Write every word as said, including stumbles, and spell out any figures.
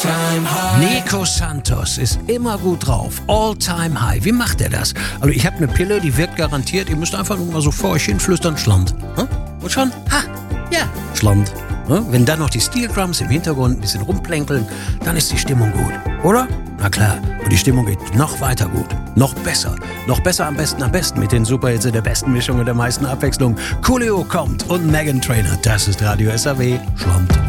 Nico Santos ist immer gut drauf. All time high. Wie macht er das? Also ich habe eine Pille, die wirkt garantiert. Ihr müsst einfach nur mal so vor euch hinflüstern, Schland. Hm? Und schon, ha, ja, Schland. Hm? Wenn dann noch die Steel Drums im Hintergrund ein bisschen rumplänkeln, dann ist die Stimmung gut, oder? Na klar. Und die Stimmung geht noch weiter gut. Noch besser. Noch besser am besten am besten mit den Superhits der besten Mischung und der meisten Abwechslung. Coolio kommt und Meghan Trainor. Das ist Radio S A W. Schland.